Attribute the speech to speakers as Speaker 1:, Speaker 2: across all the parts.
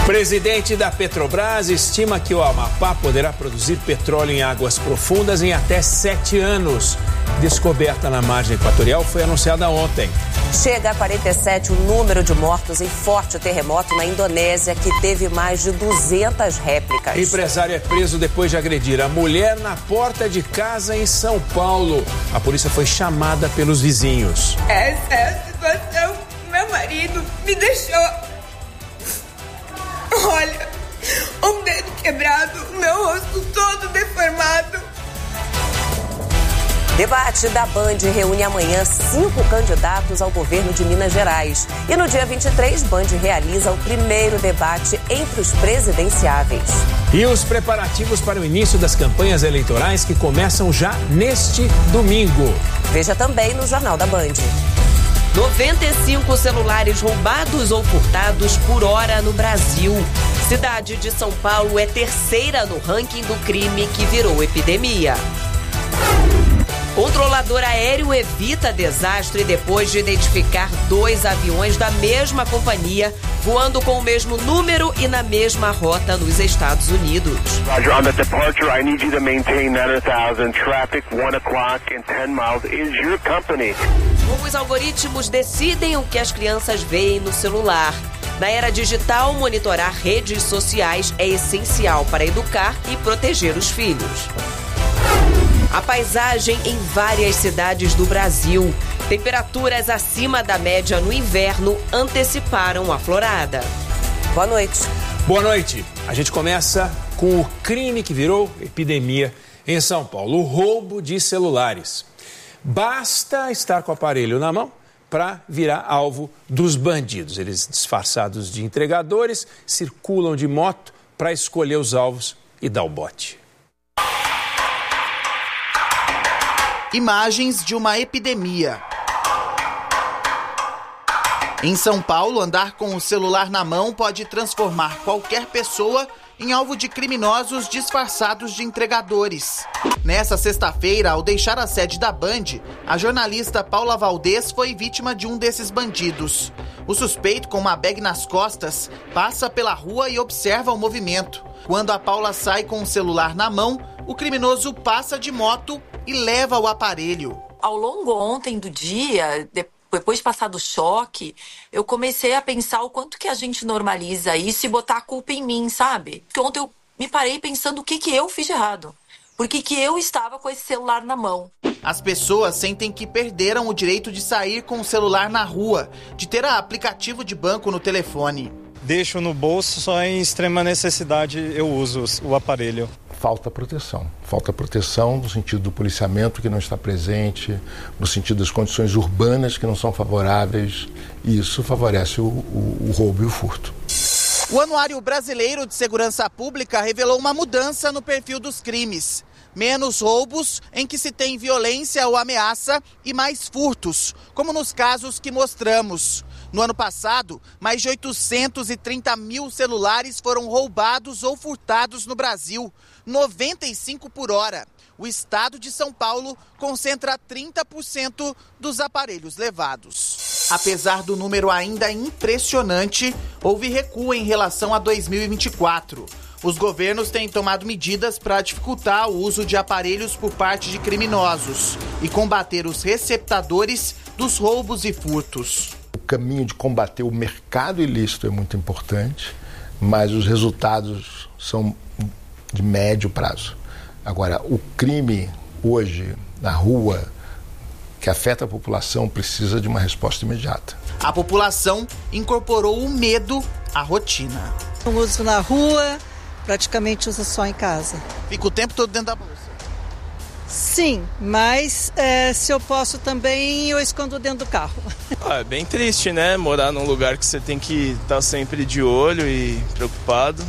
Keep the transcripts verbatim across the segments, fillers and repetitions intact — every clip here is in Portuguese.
Speaker 1: Presidente da Petrobras estima que o Amapá poderá produzir petróleo em águas profundas em até sete anos. Descoberta na margem equatorial foi anunciada ontem.
Speaker 2: Chega a quarenta e sete o número de mortos em forte terremoto na Indonésia, que teve mais de duzentas réplicas.
Speaker 1: Empresário é preso depois de agredir a mulher na porta de casa em São Paulo. A polícia foi chamada pelos vizinhos.
Speaker 3: Essa é a situação. Meu marido me deixou... Olha, um dedo quebrado, meu rosto todo deformado.
Speaker 2: Debate da Band reúne amanhã cinco candidatos ao governo de Minas Gerais. E no dia vinte e três, Band realiza o primeiro debate entre os presidenciáveis.
Speaker 1: E os preparativos para o início das campanhas eleitorais que começam já neste domingo.
Speaker 2: Veja também no Jornal da Band.
Speaker 4: noventa e cinco celulares roubados ou furtados por hora no Brasil. Cidade de São Paulo é terceira no ranking do crime que virou epidemia. Controlador aéreo evita desastre depois de identificar dois aviões da mesma companhia voando com o mesmo número e na mesma rota nos Estados Unidos.
Speaker 5: Roger, on the departure, I need you to maintain nine thousand. Traffic one o'clock and ten miles is your company.
Speaker 4: Como os algoritmos decidem o que as crianças veem no celular. Na era digital, monitorar redes sociais é essencial para educar e proteger os filhos. A paisagem em várias cidades do Brasil. Temperaturas acima da média no inverno anteciparam a florada.
Speaker 2: Boa noite.
Speaker 1: Boa noite. A gente começa com o crime que virou epidemia em São Paulo, o roubo de celulares. Basta estar com o aparelho na mão para virar alvo dos bandidos. Eles, disfarçados de entregadores, circulam de moto para escolher os alvos e dar o bote.
Speaker 6: Imagens de uma epidemia. Em São Paulo, andar com o celular na mão pode transformar qualquer pessoa em alvo de criminosos disfarçados de entregadores. Nessa sexta-feira, ao deixar a sede da Band, a jornalista Paula Valdez foi vítima de um desses bandidos. O suspeito, com uma bag nas costas, passa pela rua e observa o movimento. Quando a Paula sai com o celular na mão, o criminoso passa de moto e leva o aparelho.
Speaker 7: Ao longo ontem do dia, depois de passar do choque, eu comecei a pensar o quanto que a gente normaliza isso e botar a culpa em mim, sabe? Porque ontem eu me parei pensando o que, que eu fiz de errado. Por que, que eu estava com esse celular na mão?
Speaker 6: As pessoas sentem que perderam o direito de sair com o celular na rua, de ter aplicativo de banco no telefone.
Speaker 8: Deixo no bolso, só em extrema necessidade eu uso o aparelho.
Speaker 9: Falta proteção. Falta proteção no sentido do policiamento que não está presente, no sentido das condições urbanas que não são favoráveis, e isso favorece o, o, o roubo e o furto.
Speaker 6: O Anuário Brasileiro de Segurança Pública revelou uma mudança no perfil dos crimes. Menos roubos em que se tem violência ou ameaça e mais furtos, como nos casos que mostramos. No ano passado, mais de oitocentos e trinta mil celulares foram roubados ou furtados no Brasil, noventa e cinco por hora. O estado de São Paulo concentra trinta por cento dos aparelhos levados. Apesar do número ainda impressionante, houve recuo em relação a dois mil e vinte e quatro. Os governos têm tomado medidas para dificultar o uso de aparelhos por parte de criminosos e combater os receptadores dos roubos e furtos.
Speaker 9: O caminho de combater o mercado ilícito é muito importante, mas os resultados são de médio prazo. Agora, o crime hoje na rua, que afeta a população, precisa de uma resposta imediata.
Speaker 6: A população incorporou o medo à rotina.
Speaker 10: Eu uso na rua, praticamente uso só em casa.
Speaker 6: Fica o tempo todo dentro da bolsa?
Speaker 10: Sim, mas é, se eu posso também, eu escondo dentro do carro.
Speaker 8: Ah, é bem triste, né? Morar num lugar que você tem que estar sempre de olho e preocupado.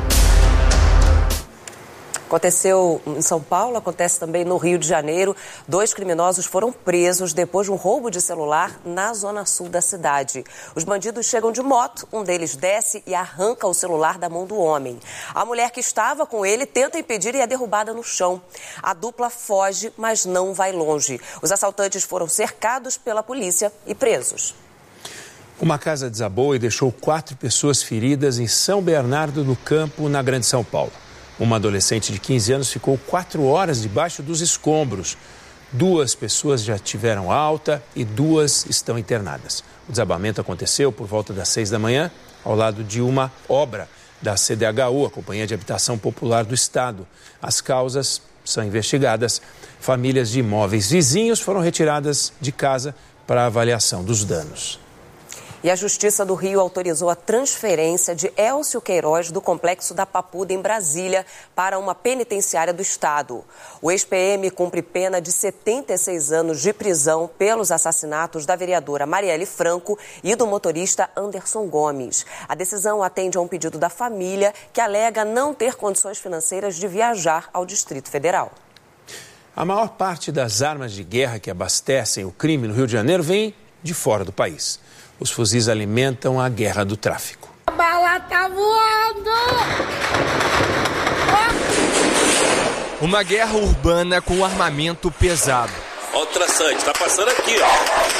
Speaker 2: Aconteceu em São Paulo, acontece também no Rio de Janeiro. Dois criminosos foram presos depois de um roubo de celular na zona sul da cidade. Os bandidos chegam de moto, um deles desce e arranca o celular da mão do homem. A mulher que estava com ele tenta impedir e é derrubada no chão. A dupla foge, mas não vai longe. Os assaltantes foram cercados pela polícia e presos.
Speaker 1: Uma casa desabou e deixou quatro pessoas feridas em São Bernardo do Campo, na Grande São Paulo. Uma adolescente de quinze anos ficou quatro horas debaixo dos escombros. Duas pessoas já tiveram alta e duas estão internadas. O desabamento aconteceu por volta das seis da manhã, ao lado de uma obra da C D H U, a Companhia de Habitação Popular do Estado. As causas são investigadas. Famílias de imóveis vizinhos foram retiradas de casa para avaliação dos danos.
Speaker 2: E a Justiça do Rio autorizou a transferência de Elcio Queiroz do Complexo da Papuda, em Brasília, para uma penitenciária do Estado. O ex-P M cumpre pena de setenta e seis anos de prisão pelos assassinatos da vereadora Marielle Franco e do motorista Anderson Gomes. A decisão atende a um pedido da família, que alega não ter condições financeiras de viajar ao Distrito Federal.
Speaker 1: A maior parte das armas de guerra que abastecem o crime no Rio de Janeiro vem de fora do país. Os fuzis alimentam a guerra do tráfico.
Speaker 3: A bala tá voando!
Speaker 11: Uma guerra urbana com armamento pesado.
Speaker 12: Olha o traçante, tá passando aqui, ó.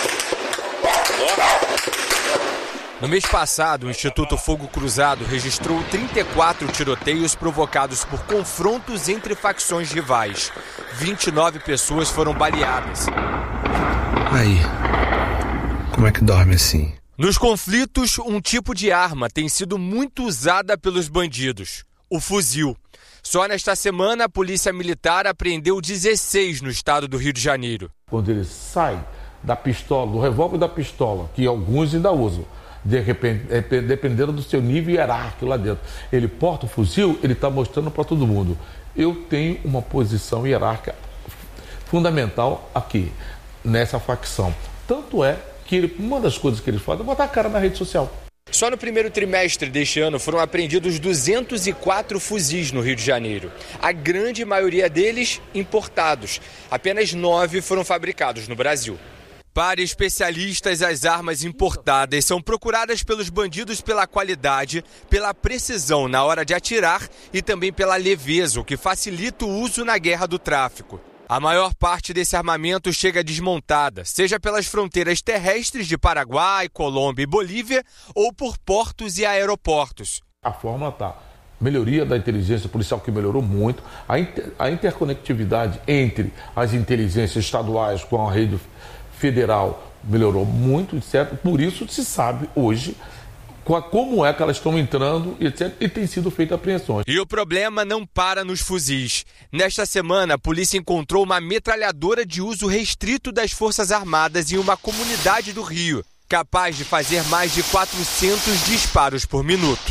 Speaker 11: No mês passado, o Instituto Fogo Cruzado registrou trinta e quatro tiroteios provocados por confrontos entre facções rivais. vinte e nove pessoas foram baleadas.
Speaker 13: Aí, como é que dorme assim?
Speaker 11: Nos conflitos, um tipo de arma tem sido muito usada pelos bandidos: o fuzil. Só nesta semana, a Polícia Militar apreendeu dezesseis no estado do Rio de Janeiro.
Speaker 14: Quando ele sai da pistola, do revólver da pistola, que alguns ainda usam, de repente, dependendo do seu nível hierárquico lá dentro, ele porta o fuzil, ele está mostrando para todo mundo: eu tenho uma posição hierárquica fundamental aqui, nessa facção. Tanto é que ele, uma das coisas que ele faz é botar a cara na rede social.
Speaker 11: Só no primeiro trimestre deste ano foram apreendidos duzentos e quatro fuzis no Rio de Janeiro. A grande maioria deles importados. Apenas nove foram fabricados no Brasil. Para especialistas, as armas importadas são procuradas pelos bandidos pela qualidade, pela precisão na hora de atirar e também pela leveza, o que facilita o uso na guerra do tráfico. A maior parte desse armamento chega desmontada, seja pelas fronteiras terrestres de Paraguai, Colômbia e Bolívia, ou por portos e aeroportos.
Speaker 14: A fórmula está. Melhoria da inteligência policial, que melhorou muito. A, inter, a interconectividade entre as inteligências estaduais com a rede federal melhorou muito, certo? Por isso se sabe hoje como é que elas estão entrando, etcétera. E tem sido feita apreensões.
Speaker 11: E o problema não para nos fuzis. Nesta semana, a polícia encontrou uma metralhadora de uso restrito das Forças Armadas em uma comunidade do Rio, capaz de fazer mais de quatrocentos disparos por minuto.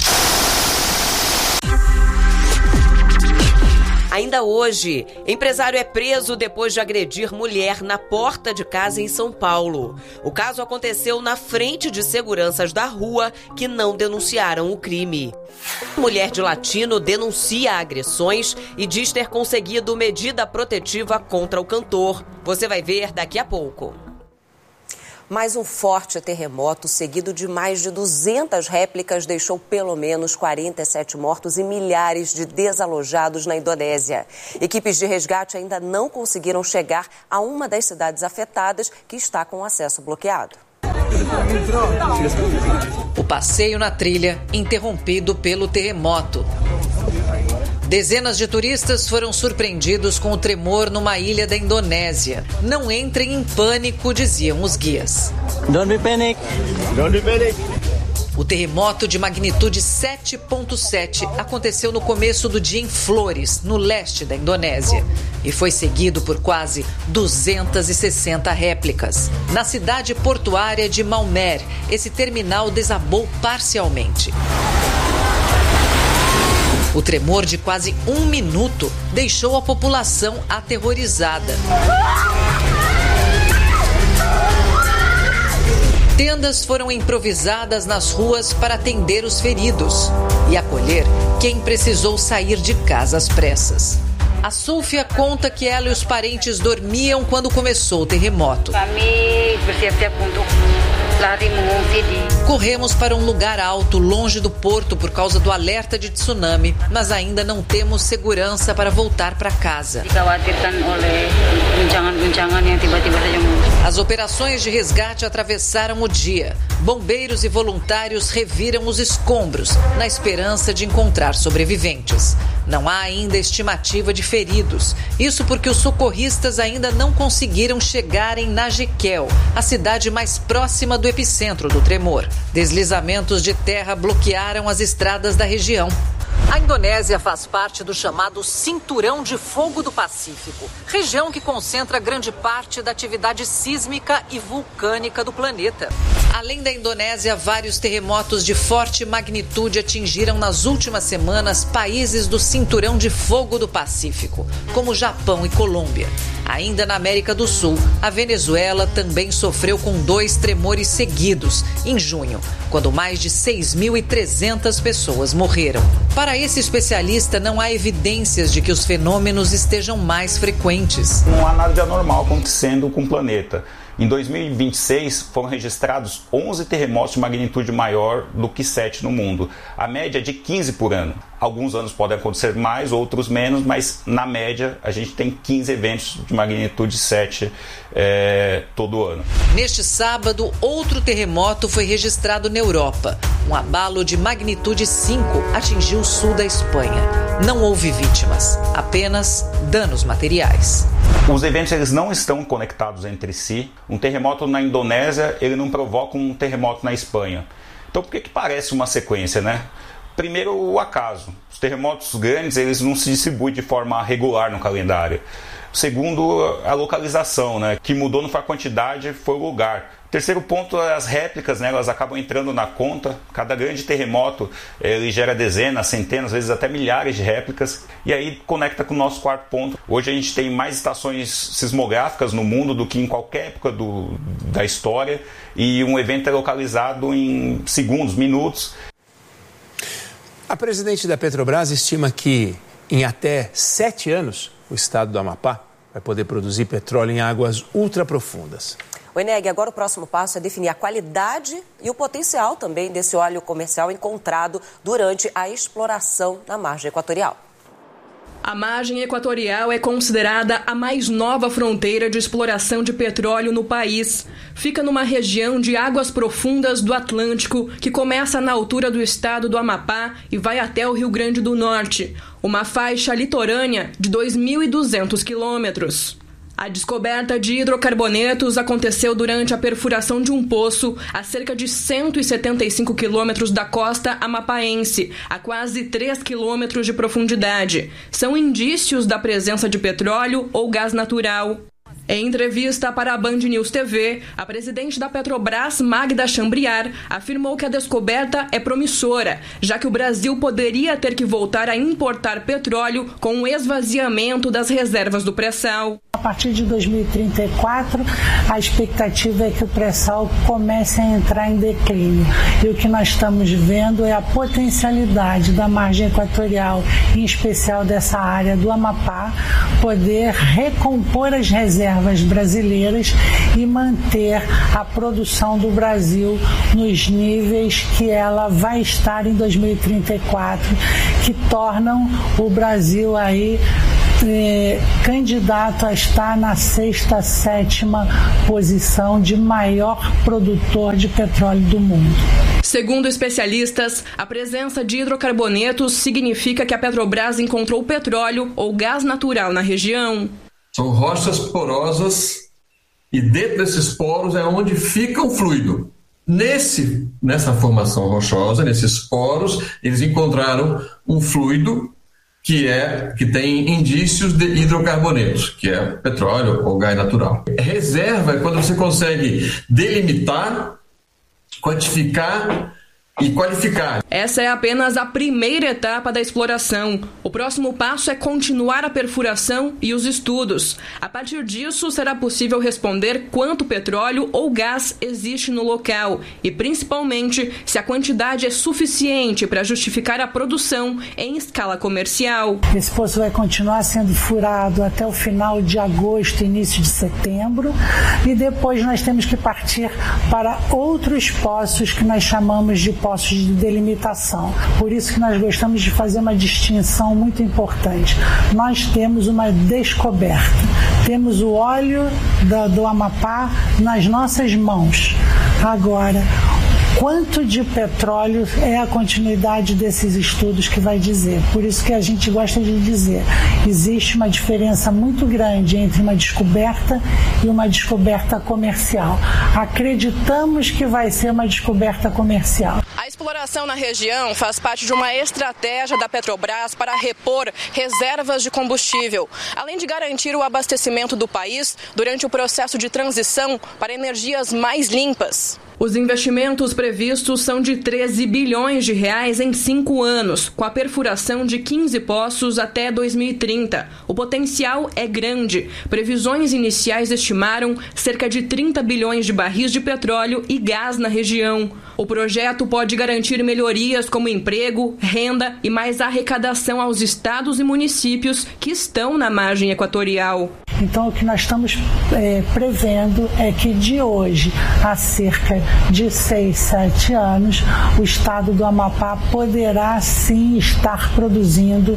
Speaker 4: Ainda hoje, empresário é preso depois de agredir mulher na porta de casa em São Paulo. O caso aconteceu na frente de seguranças da rua que não denunciaram o crime. Mulher de Latino denuncia agressões e diz ter conseguido medida protetiva contra o cantor. Você vai ver daqui a pouco.
Speaker 2: Mais um forte terremoto, seguido de mais de duzentas réplicas, deixou pelo menos quarenta e sete mortos e milhares de desalojados na Indonésia. Equipes de resgate ainda não conseguiram chegar a uma das cidades afetadas, que está com o acesso bloqueado.
Speaker 15: O passeio na trilha interrompido pelo terremoto. Dezenas de turistas foram surpreendidos com o tremor numa ilha da Indonésia. Não entrem em pânico, diziam os guias.
Speaker 16: Don't be panic. Don't be panic.
Speaker 15: O terremoto de magnitude sete ponto sete aconteceu no começo do dia em Flores, no leste da Indonésia, e foi seguido por quase duzentas e sessenta réplicas. Na cidade portuária de Malmer, esse terminal desabou parcialmente. O tremor de quase um minuto deixou a população aterrorizada. Tendas foram improvisadas nas ruas para atender os feridos e acolher quem precisou sair de casa às pressas. A Súfia conta que ela e os parentes dormiam quando começou o terremoto.
Speaker 17: Kami bersiap-siap untuk
Speaker 15: Corremos para um lugar alto, longe do porto, por causa do alerta de tsunami, mas ainda não temos segurança para voltar para casa. As operações de resgate atravessaram o dia. Bombeiros e voluntários reviram os escombros, na esperança de encontrar sobreviventes. Não há ainda estimativa de feridos. Isso porque os socorristas ainda não conseguiram chegar em Najequel, a cidade mais próxima do epicentro do tremor. Deslizamentos de terra bloquearam as estradas da região. A Indonésia faz parte do chamado Cinturão de Fogo do Pacífico, região que concentra grande parte da atividade sísmica e vulcânica do planeta. Além da Indonésia, vários terremotos de forte magnitude atingiram nas últimas semanas países do Cinturão de Fogo do Pacífico, como Japão e Colômbia. Ainda na América do Sul, a Venezuela também sofreu com dois tremores seguidos, em junho, quando mais de seis mil e trezentas pessoas morreram. Para esse especialista, não há evidências de que os fenômenos estejam mais frequentes.
Speaker 17: Não há nada de anormal acontecendo com o planeta. Em dois mil e vinte e seis, foram registrados onze terremotos de magnitude maior do que sete no mundo. A média é de quinze por ano. Alguns anos podem acontecer mais, outros menos, mas na média a gente tem quinze eventos de magnitude sete é, todo ano.
Speaker 15: Neste sábado, outro terremoto foi registrado na Europa. Um abalo de magnitude cinco atingiu o sul da Espanha. Não houve vítimas, apenas danos materiais.
Speaker 17: Os eventos eles não estão conectados entre si. Um terremoto na Indonésia ele não provoca um terremoto na Espanha. Então por que que parece uma sequência, né? Primeiro, o acaso. Os terremotos grandes eles não se distribuem de forma regular no calendário. Segundo, a localização, né? Que mudou não foi a quantidade, foi o lugar. Terceiro ponto, as réplicas, né? Elas acabam entrando na conta. Cada grande terremoto ele gera dezenas, centenas, às vezes até milhares de réplicas. E aí conecta com o nosso quarto ponto. Hoje a gente tem mais estações sismográficas no mundo do que em qualquer época do, da história. E um evento é localizado em segundos, minutos.
Speaker 1: A presidente da Petrobras estima que em até sete anos o estado do Amapá vai poder produzir petróleo em águas ultraprofundas.
Speaker 2: O Eneg, agora o próximo passo é definir a qualidade e o potencial também desse óleo comercial encontrado durante a exploração na margem equatorial.
Speaker 18: A margem equatorial é considerada a mais nova fronteira de exploração de petróleo no país. Fica numa região de águas profundas do Atlântico, que começa na altura do estado do Amapá e vai até o Rio Grande do Norte, uma faixa litorânea de dois mil e duzentos quilômetros. A descoberta de hidrocarbonetos aconteceu durante a perfuração de um poço a cerca de cento e setenta e cinco quilômetros da costa amapaense, a quase três quilômetros de profundidade. São indícios da presença de petróleo ou gás natural. Em entrevista para a Band News T V, a presidente da Petrobras, Magda Chambriard, afirmou que a descoberta é promissora, já que o Brasil poderia ter que voltar a importar petróleo com o esvaziamento das reservas do pré-sal.
Speaker 19: A partir de dois mil e trinta e quatro, a expectativa é que o pré-sal comece a entrar em declínio. E o que nós estamos vendo é a potencialidade da margem equatorial, em especial dessa área do Amapá, poder recompor as reservas brasileiras e manter a produção do Brasil nos níveis que ela vai estar em dois mil e trinta e quatro, que tornam o Brasil aí É, candidato a estar na sexta, sétima posição de maior produtor de petróleo do mundo.
Speaker 18: Segundo especialistas, a presença de hidrocarbonetos significa que a Petrobras encontrou petróleo ou gás natural na região.
Speaker 20: São rochas porosas e dentro desses poros é onde fica o fluido. Nesse, nessa formação rochosa, nesses poros, eles encontraram um fluido que, é, que tem indícios de hidrocarbonetos, que é petróleo ou gás natural. Reserva é quando você consegue delimitar, quantificar e qualificar.
Speaker 18: Essa é apenas a primeira etapa da exploração. O próximo passo é continuar a perfuração e os estudos. A partir disso, será possível responder quanto petróleo ou gás existe no local e, principalmente, se a quantidade é suficiente para justificar a produção em escala comercial.
Speaker 19: Esse poço vai continuar sendo furado até o final de agosto, início de setembro, e depois nós temos que partir para outros poços que nós chamamos de poços de delimitação. Por isso que nós gostamos de fazer uma distinção muito importante. Nós temos uma descoberta. Temos o óleo da, do Amapá nas nossas mãos. Agora, quanto de petróleo é a continuidade desses estudos que vai dizer. Por isso que a gente gosta de dizer, existe uma diferença muito grande entre uma descoberta e uma descoberta comercial. Acreditamos que vai ser uma descoberta comercial.
Speaker 18: A exploração na região faz parte de uma estratégia da Petrobras para repor reservas de combustível, além de garantir o abastecimento do país durante o processo de transição para energias mais limpas. Os investimentos previstos são de treze bilhões de reais em cinco anos, com a perfuração de quinze poços até dois mil e trinta. O potencial é grande. Previsões iniciais estimaram cerca de trinta bilhões de barris de petróleo e gás na região. O projeto pode garantir melhorias como emprego, renda e mais arrecadação aos estados e municípios que estão na margem equatorial.
Speaker 19: Então, o que nós estamos é, prevendo é que de hoje a cerca de seis, sete anos, o estado do Amapá poderá sim estar produzindo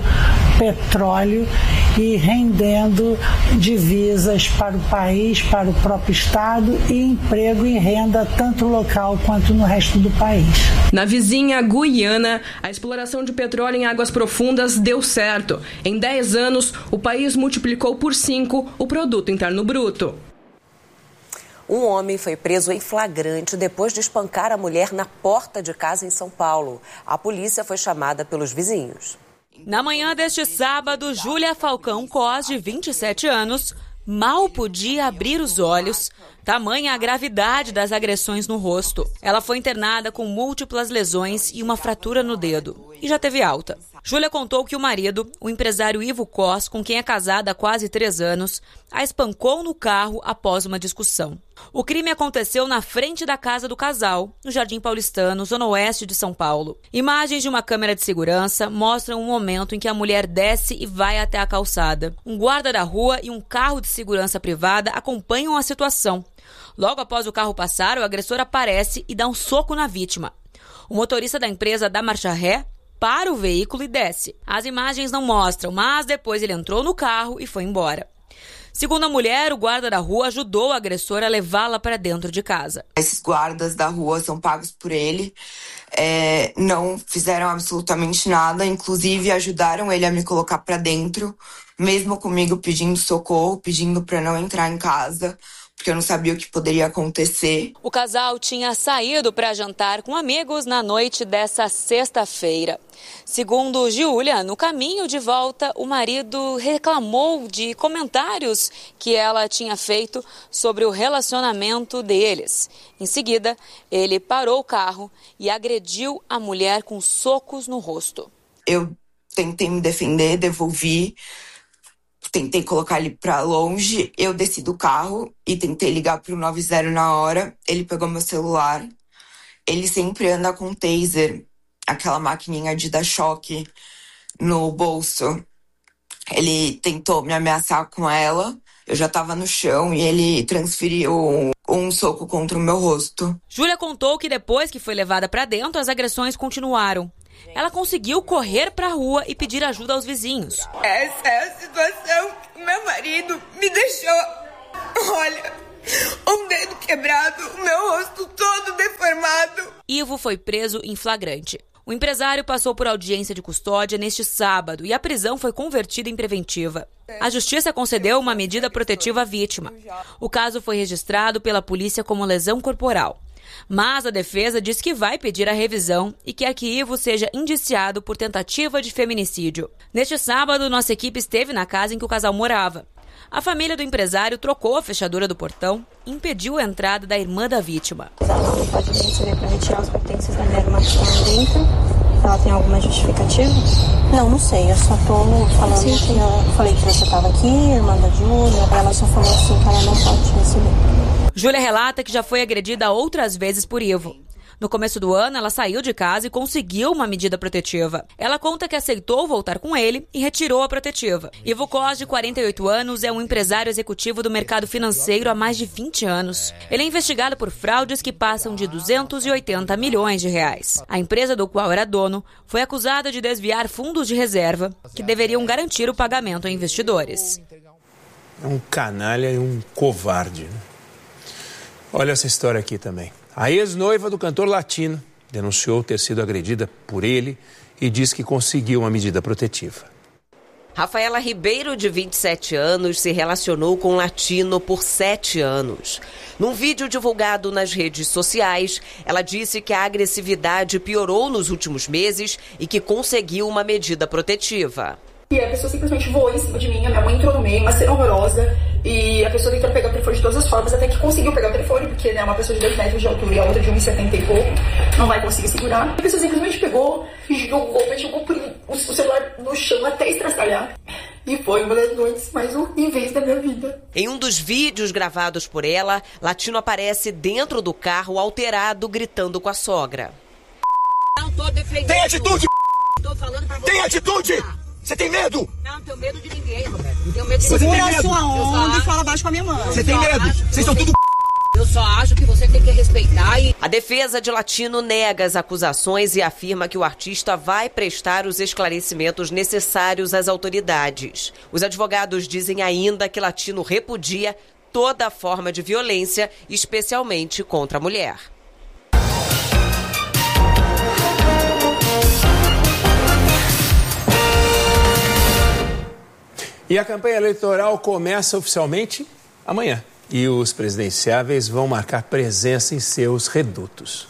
Speaker 19: petróleo e rendendo divisas para o país, para o próprio estado e emprego e renda tanto local quanto no resto do país.
Speaker 18: Na vizinha Guiana, a exploração de petróleo em águas profundas deu certo. Em dez anos, o país multiplicou por cinco o produto interno bruto.
Speaker 2: Um homem foi preso em flagrante depois de espancar a mulher na porta de casa em São Paulo. A polícia foi chamada pelos vizinhos.
Speaker 21: Na manhã deste sábado, Júlia Falcão Cos, de vinte e sete anos, mal podia abrir os olhos, tamanha a gravidade das agressões no rosto. Ela foi internada com múltiplas lesões e uma fratura no dedo, e já teve alta. Júlia contou que o marido, o empresário Ivo Cos, com quem é casada há quase três anos, a espancou no carro após uma discussão. O crime aconteceu na frente da casa do casal, no Jardim Paulistano, zona oeste de São Paulo. Imagens de uma câmera de segurança mostram um momento em que a mulher desce e vai até a calçada. Um guarda da rua e um carro de segurança privada acompanham a situação. Logo após o carro passar, o agressor aparece e dá um soco na vítima. O motorista da empresa dá marcha ré, para o veículo e desce. As imagens não mostram, mas depois ele entrou no carro e foi embora. Segundo a mulher, o guarda da rua ajudou o agressor a levá-la para dentro de casa.
Speaker 22: Esses guardas da rua são pagos por ele, é, não fizeram absolutamente nada, inclusive ajudaram ele a me colocar para dentro, mesmo comigo pedindo socorro, pedindo para não entrar em casa, porque eu não sabia o que poderia acontecer.
Speaker 21: O casal tinha saído para jantar com amigos na noite dessa sexta-feira. Segundo Giulia, no caminho de volta, o marido reclamou de comentários que ela tinha feito sobre o relacionamento deles. Em seguida, ele parou o carro e agrediu a mulher com socos no rosto.
Speaker 22: Eu tentei me defender, devolvi. Tentei colocar ele pra longe, eu desci do carro e tentei ligar pro nove zero na hora. Ele pegou meu celular. Ele sempre anda com taser, aquela maquininha de dar choque no bolso. Ele tentou me ameaçar com ela. Eu já tava no chão e ele transferiu um, um soco contra o meu rosto.
Speaker 21: Júlia contou que depois que foi levada pra dentro, as agressões continuaram. Ela conseguiu correr para a rua e pedir ajuda aos vizinhos.
Speaker 3: Essa é a situação que meu marido me deixou. Olha, um dedo quebrado, o meu rosto todo deformado.
Speaker 21: Ivo foi preso em flagrante. O empresário passou por audiência de custódia neste sábado e a prisão foi convertida em preventiva. A justiça concedeu uma medida protetiva à vítima. O caso foi registrado pela polícia como lesão corporal. Mas a defesa diz que vai pedir a revisão e quer que Ivo seja indiciado por tentativa de feminicídio. Neste sábado, nossa equipe esteve na casa em que o casal morava. A família do empresário trocou a fechadura do portão e impediu a entrada da irmã da vítima.
Speaker 5: Ela não pode receber para retirar os pertences da minha irmã que estão dentro. Ela tem alguma justificativa? Não, não sei. Eu só tô falando sim, sim. que eu falei que você estava aqui, irmã da Júlia. Ela só falou assim que ela não pode receber.
Speaker 21: Júlia relata que já foi agredida outras vezes por Ivo. No começo do ano, ela saiu de casa e conseguiu uma medida protetiva. Ela conta que aceitou voltar com ele e retirou a protetiva. Ivo Cos, de quarenta e oito anos, é um empresário executivo do mercado financeiro há mais de vinte anos. Ele é investigado por fraudes que passam de duzentos e oitenta milhões de reais. A empresa do qual era dono foi acusada de desviar fundos de reserva que deveriam garantir o pagamento a investidores.
Speaker 1: É um canalha e um covarde. Olha essa história aqui também. A ex-noiva do cantor latino denunciou ter sido agredida por ele e diz que conseguiu uma medida protetiva.
Speaker 4: Rafaela Ribeiro, de vinte e sete anos, se relacionou com o latino por sete anos. Num vídeo divulgado nas redes sociais, ela disse que a agressividade piorou nos últimos meses e que conseguiu uma medida protetiva.
Speaker 7: E a pessoa simplesmente voou em cima de mim, a minha mãe entrou no meio, uma cena horrorosa, e a pessoa tentou pegar o telefone de todas as formas, até que conseguiu pegar o telefone, porque né, uma pessoa de dois metros de altura e a outra de um e setenta e pouco, não vai conseguir segurar. A pessoa simplesmente pegou, jogou, jogou o celular no chão até estraçalhar. E foi uma das noites mais horríveis da minha vida.
Speaker 4: Em um dos vídeos gravados por ela, Latino aparece dentro do carro alterado, gritando com a sogra.
Speaker 23: Não tô defendendo. Tem atitude! Tô falando pra você. Tem atitude! Você tem medo? Não, não tenho medo de ninguém, Roberto. Não tenho medo de ninguém.
Speaker 7: Segura a sua onda e fala baixo com a minha mãe.
Speaker 23: Você tem medo? Vocês estão tudo... Eu só acho que você tem que respeitar e...
Speaker 4: A defesa de Latino nega as acusações e afirma que o artista vai prestar os esclarecimentos necessários às autoridades. Os advogados dizem ainda que Latino repudia toda forma de violência, especialmente contra a mulher.
Speaker 1: E a campanha eleitoral começa oficialmente amanhã. E os presidenciáveis vão marcar presença em seus redutos.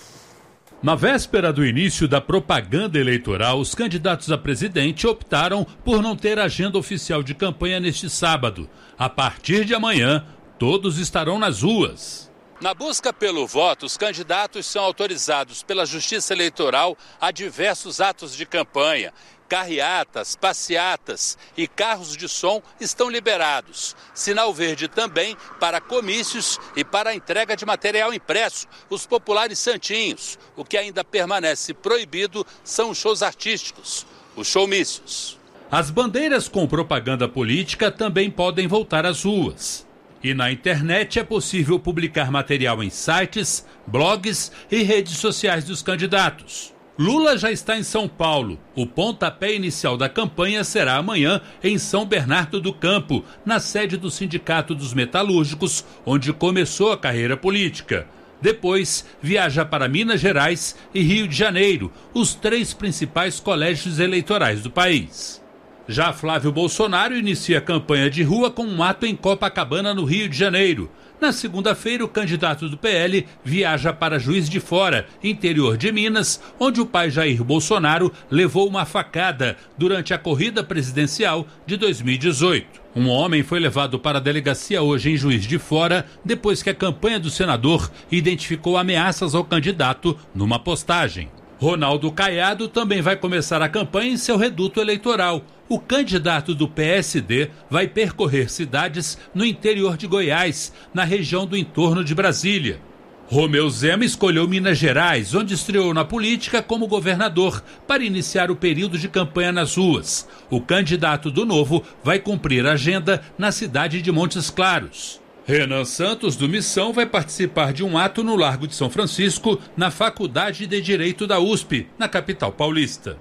Speaker 24: Na véspera do início da propaganda eleitoral, os candidatos a presidente optaram por não ter agenda oficial de campanha neste sábado. A partir de amanhã, todos estarão nas ruas.
Speaker 25: Na busca pelo voto, os candidatos são autorizados pela Justiça Eleitoral a diversos atos de campanha. Carreatas, passeatas e carros de som estão liberados. Sinal verde também para comícios e para a entrega de material impresso, os populares santinhos. O que ainda permanece proibido são os shows artísticos, os showmícios.
Speaker 24: As bandeiras com propaganda política também podem voltar às ruas. E na internet é possível publicar material em sites, blogs e redes sociais dos candidatos. Lula já está em São Paulo. O pontapé inicial da campanha será amanhã em São Bernardo do Campo, na sede do Sindicato dos Metalúrgicos, onde começou a carreira política. Depois, viaja para Minas Gerais e Rio de Janeiro, os três principais colégios eleitorais do país. Já Flávio Bolsonaro inicia a campanha de rua com um ato em Copacabana, no Rio de Janeiro. Na segunda-feira, o candidato do P L viaja para Juiz de Fora, interior de Minas, onde o pai Jair Bolsonaro levou uma facada durante a corrida presidencial de dois mil e dezoito. Um homem foi levado para a delegacia hoje em Juiz de Fora, depois que a campanha do senador identificou ameaças ao candidato numa postagem. Ronaldo Caiado também vai começar a campanha em seu reduto eleitoral. O candidato do P S D vai percorrer cidades no interior de Goiás, na região do entorno de Brasília. Romeu Zema escolheu Minas Gerais, onde estreou na política como governador, para iniciar o período de campanha nas ruas. O candidato do Novo vai cumprir a agenda na cidade de Montes Claros. Renan Santos, do Missão, vai participar de um ato no Largo de São Francisco, na Faculdade de Direito da U S P, na capital paulista.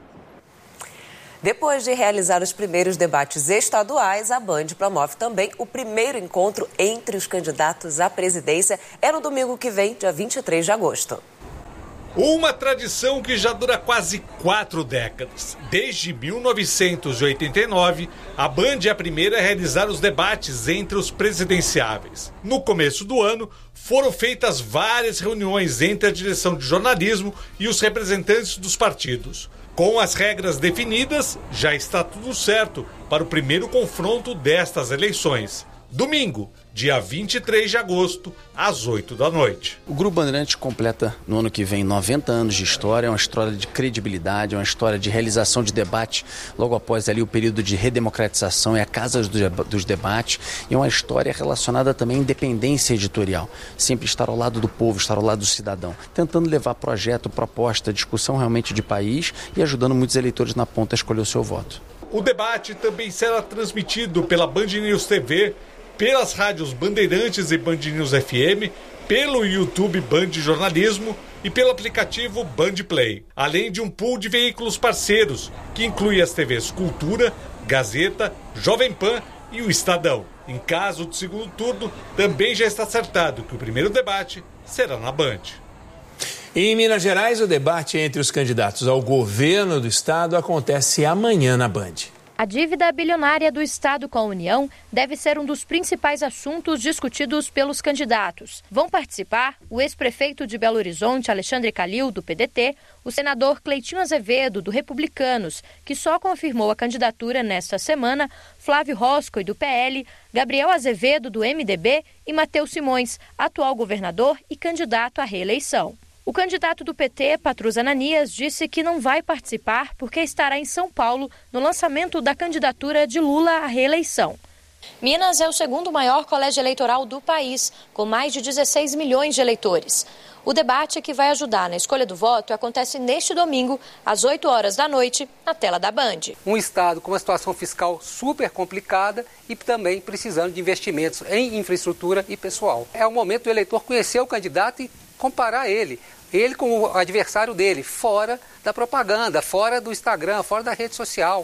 Speaker 2: Depois de realizar os primeiros debates estaduais, a Band promove também o primeiro encontro entre os candidatos à presidência. É no domingo que vem, dia vinte e três de agosto.
Speaker 26: Uma tradição que já dura quase quatro décadas. Desde mil novecentos e oitenta e nove, a Band é a primeira a realizar os debates entre os presidenciáveis. No começo do ano, foram feitas várias reuniões entre a direção de jornalismo e os representantes dos partidos. Com as regras definidas, já está tudo certo para o primeiro confronto destas eleições. domingo, dia vinte e três de agosto, às oito da noite.
Speaker 6: O Grupo Bandeirantes completa no ano que vem noventa anos de história, é uma história de credibilidade, é uma história de realização de debate logo após ali o período de redemocratização, é a casa dos debates, e é uma história relacionada também à independência editorial, sempre estar ao lado do povo, estar ao lado do cidadão, tentando levar projeto, proposta, discussão realmente de país e ajudando muitos eleitores na ponta a escolher o seu voto.
Speaker 26: O debate também será transmitido pela Band News T V, pelas rádios Bandeirantes e Band News F M, pelo YouTube Band Jornalismo e pelo aplicativo Band Play, além de um pool de veículos parceiros, que inclui as T Vs Cultura, Gazeta, Jovem Pan e o Estadão. Em caso de segundo turno, também já está acertado que o primeiro debate será na Band.
Speaker 1: Em Minas Gerais, o debate entre os candidatos ao governo do estado acontece amanhã na Band.
Speaker 8: A dívida bilionária do Estado com a União deve ser um dos principais assuntos discutidos pelos candidatos. Vão participar o ex-prefeito de Belo Horizonte, Alexandre Calil, do P D T, o senador Cleitinho Azevedo, do Republicanos, que só confirmou a candidatura nesta semana, Flávio Roscoe, do P L, Gabriel Azevedo, do M D B e Matheus Simões, atual governador e candidato à reeleição. O candidato do P T, Patrus Ananias, disse que não vai participar porque estará em São Paulo no lançamento da candidatura de Lula à reeleição. Minas é o segundo maior colégio eleitoral do país, com mais de dezesseis milhões de eleitores. O debate que vai ajudar na escolha do voto acontece neste domingo, às oito horas da noite, na tela da Band.
Speaker 9: Um estado com uma situação fiscal super complicada e também precisando de investimentos em infraestrutura e pessoal. É o momento do eleitor conhecer o candidato e comparar ele, ele com o adversário dele, fora da propaganda, fora do Instagram, fora da rede social.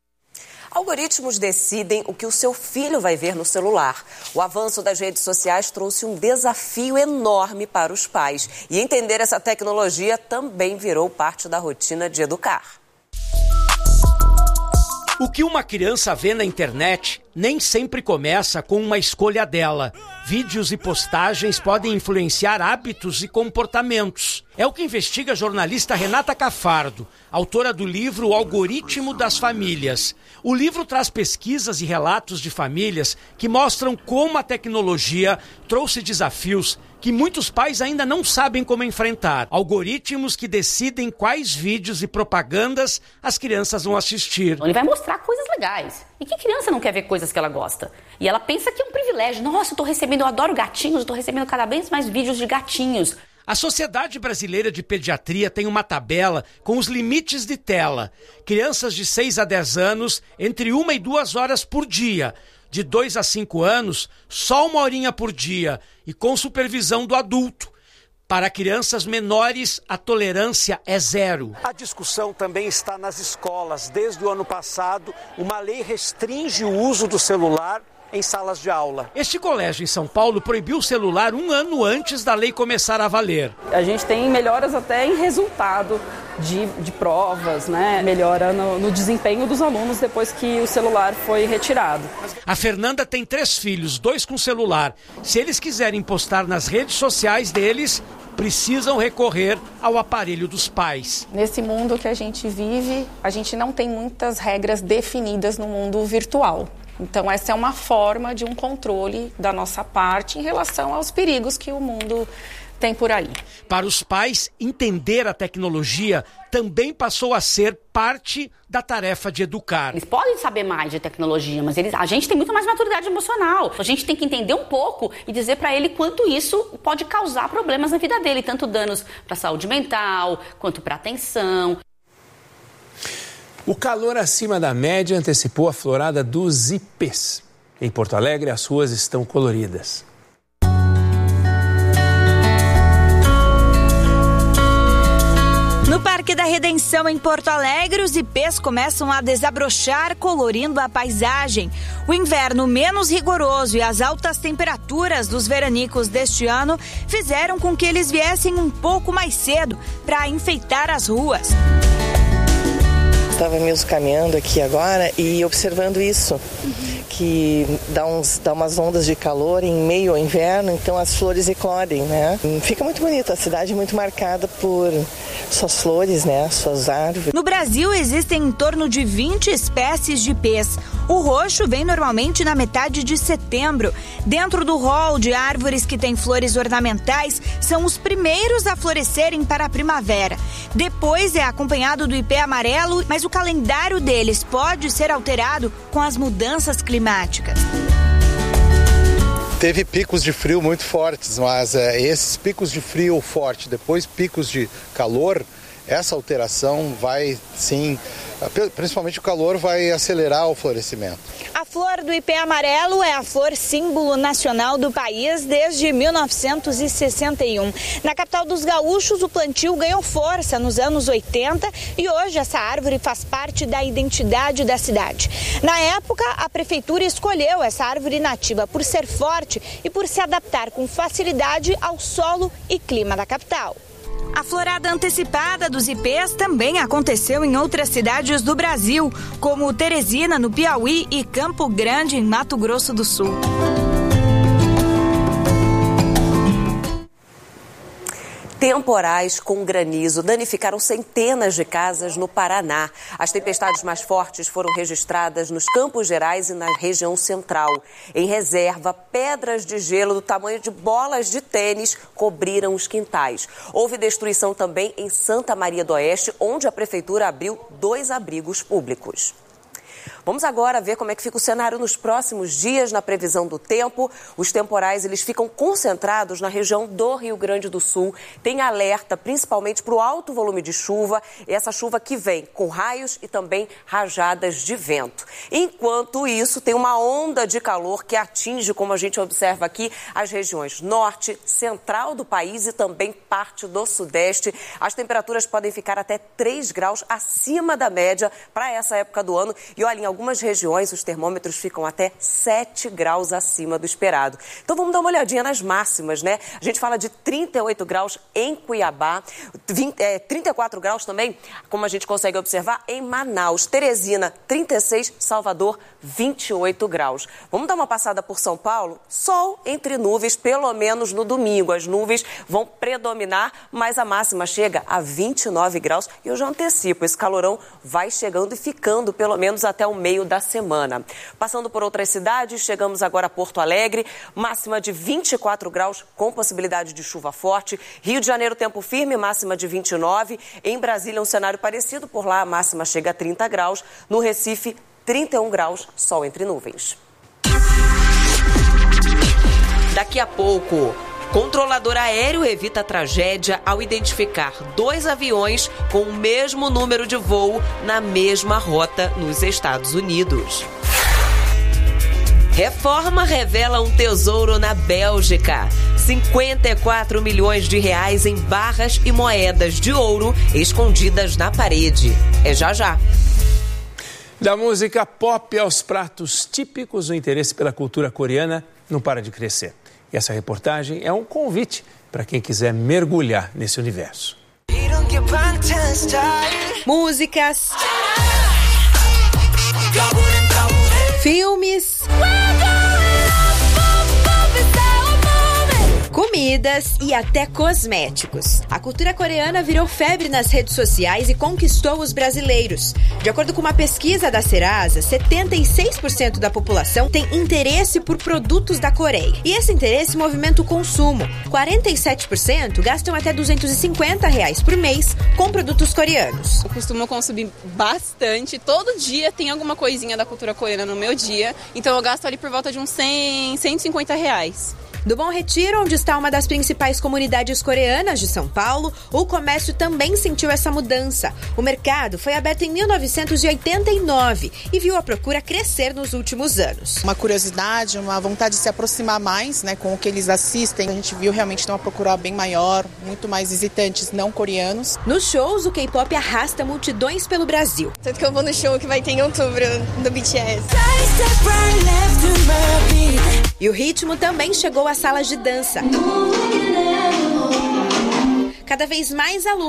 Speaker 2: Algoritmos decidem o que o seu filho vai ver no celular. O avanço das redes sociais trouxe um desafio enorme para os pais. E entender essa tecnologia também virou parte da rotina de educar.
Speaker 10: O que uma criança vê na internet nem sempre começa com uma escolha dela. Vídeos e postagens podem influenciar hábitos e comportamentos. É o que investiga a jornalista Renata Cafardo, autora do livro O Algoritmo das Famílias. O livro traz pesquisas e relatos de famílias que mostram como a tecnologia trouxe desafios que muitos pais ainda não sabem como enfrentar. Algoritmos que decidem quais vídeos e propagandas as crianças vão assistir.
Speaker 12: Ele vai mostrar coisas legais. E que criança não quer ver coisas que ela gosta? E ela pensa que é um privilégio. Nossa, eu tô recebendo, eu adoro gatinhos, eu tô recebendo cada vez mais vídeos de gatinhos.
Speaker 10: A Sociedade Brasileira de Pediatria tem uma tabela com os limites de tela. Crianças de seis a dez anos, entre uma e duas horas por dia. De dois a cinco anos, só uma horinha por dia e com supervisão do adulto. Para crianças menores, a tolerância é zero.
Speaker 13: A discussão também está nas escolas. Desde o ano passado, uma lei restringe o uso do celular em salas de aula.
Speaker 10: Este colégio em São Paulo proibiu o celular um ano antes da lei começar a valer.
Speaker 27: A gente tem melhoras até em resultado de, de provas, né? Melhora no, no desempenho dos alunos depois que o celular foi retirado.
Speaker 10: A Fernanda tem três filhos, dois com celular. Se eles quiserem postar nas redes sociais deles, precisam recorrer ao aparelho dos pais.
Speaker 28: Nesse mundo que a gente vive, a gente não tem muitas regras definidas no mundo virtual. Então, essa é uma forma de um controle da nossa parte em relação aos perigos que o mundo tem por aí.
Speaker 10: Para os pais, entender a tecnologia também passou a ser parte da tarefa de educar.
Speaker 12: Eles podem saber mais de tecnologia, mas eles, a gente tem muito mais maturidade emocional. A gente tem que entender um pouco e dizer para ele quanto isso pode causar problemas na vida dele, tanto danos para a saúde mental, quanto para a atenção.
Speaker 1: O calor acima da média antecipou a florada dos ipês. Em Porto Alegre, as ruas estão coloridas.
Speaker 21: No Parque da Redenção, em Porto Alegre, os ipês começam a desabrochar, colorindo a paisagem. O inverno menos rigoroso e as altas temperaturas dos veranicos deste ano fizeram com que eles viessem um pouco mais cedo para enfeitar as ruas.
Speaker 29: Estava mesmo caminhando aqui agora e observando isso, uhum. que dá, uns, dá umas ondas de calor em meio ao inverno, então as flores eclodem, né? Fica muito bonita, a cidade é muito marcada por suas flores, né? Suas árvores.
Speaker 21: No Brasil existem em torno de vinte espécies de ipês.
Speaker 11: O roxo vem normalmente na metade de setembro. Dentro do rol de árvores que têm flores ornamentais, são os primeiros a florescerem para a primavera. Depois é acompanhado do ipê amarelo, mas o calendário deles pode ser alterado com as mudanças climáticas.
Speaker 14: Teve picos de frio muito fortes, mas é, esses picos de frio forte, depois picos de calor, essa alteração vai, sim, principalmente o calor vai acelerar o florescimento.
Speaker 11: A flor do ipê amarelo é a flor símbolo nacional do país desde mil novecentos e sessenta e um. Na capital dos gaúchos, o plantio ganhou força nos anos oitenta e hoje essa árvore faz parte da identidade da cidade. Na época, a prefeitura escolheu essa árvore nativa por ser forte e por se adaptar com facilidade ao solo e clima da capital. A florada antecipada dos ipês também aconteceu em outras cidades do Brasil, como Teresina, no Piauí, e Campo Grande, em Mato Grosso do Sul.
Speaker 2: Temporais com granizo danificaram centenas de casas no Paraná. As tempestades mais fortes foram registradas nos Campos Gerais e na região central. Em reserva, pedras de gelo do tamanho de bolas de tênis cobriram os quintais. Houve destruição também em Santa Maria do Oeste, onde a prefeitura abriu dois abrigos públicos. Vamos agora ver como é que fica o cenário nos próximos dias na previsão do tempo. Os temporais, eles ficam concentrados na região do Rio Grande do Sul. Tem alerta principalmente para o alto volume de chuva, essa chuva que vem com raios e também rajadas de vento. Enquanto isso, tem uma onda de calor que atinge, como a gente observa aqui, as regiões norte, central do país e também parte do sudeste. As temperaturas podem ficar até três graus acima da média para essa época do ano. E olha, em algumas regiões os termômetros ficam até sete graus acima do esperado. Então vamos dar uma olhadinha nas máximas, né? A gente fala de trinta e oito graus em Cuiabá, vinte, é, trinta e quatro graus também, como a gente consegue observar, em Manaus, Teresina, trinta e seis, Salvador, vinte e oito graus. Vamos dar uma passada por São Paulo? Sol entre nuvens, pelo menos no domingo. As nuvens vão predominar, mas a máxima chega a vinte e nove graus e eu já antecipo, esse calorão vai chegando e ficando pelo menos até o meio da semana. Passando por outras cidades, chegamos agora a Porto Alegre, máxima de vinte e quatro graus com possibilidade de chuva forte. Rio de Janeiro, tempo firme, máxima de vinte e nove. Em Brasília, um cenário parecido, por lá a máxima chega a trinta graus. No Recife, trinta e um graus, sol entre nuvens.
Speaker 4: Daqui a pouco, controlador aéreo evita tragédia ao identificar dois aviões com o mesmo número de voo na mesma rota nos Estados Unidos. Reforma revela um tesouro na Bélgica. cinquenta e quatro milhões de reais em barras e moedas de ouro escondidas na parede. É já já.
Speaker 1: Da música pop aos pratos típicos, o interesse pela cultura coreana não para de crescer. E essa reportagem é um convite para quem quiser mergulhar nesse universo.
Speaker 21: Músicas, filmes, comidas e até cosméticos. A cultura coreana virou febre nas redes sociais e conquistou os brasileiros. De acordo com uma pesquisa da Serasa, setenta e seis por cento da população tem interesse por produtos da Coreia. E esse interesse movimenta o consumo. quarenta e sete por cento gastam até duzentos e cinquenta reais por mês com produtos coreanos.
Speaker 27: Eu costumo consumir bastante. Todo dia tem alguma coisinha da cultura coreana no meu dia. Então eu gasto ali por volta de uns cem, cento e cinquenta reais.
Speaker 21: Do Bom Retiro, onde está uma das principais comunidades coreanas de São Paulo, o comércio também sentiu essa mudança. O mercado foi aberto em mil novecentos e oitenta e nove e viu a procura crescer nos últimos anos.
Speaker 15: Uma curiosidade, uma vontade de se aproximar mais, né, com o que eles assistem. A gente viu realmente uma procura bem maior, muito mais visitantes não coreanos.
Speaker 21: Nos shows, o K-pop arrasta multidões pelo Brasil.
Speaker 28: Tanto que eu vou no show que vai ter em outubro do B T S.
Speaker 21: E o ritmo também chegou às salas de dança. Cada vez mais alunos